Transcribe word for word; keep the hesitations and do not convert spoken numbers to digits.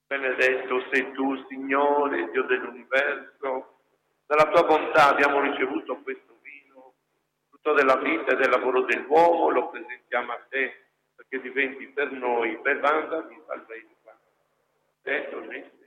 Benedetto sei tu, Signore, Dio dell'universo. Dalla tua bontà abbiamo ricevuto questo vino, frutto della vita e del lavoro dell'uomo, lo presentiamo a te, perché diventi per noi bevanda di salvezza. Te,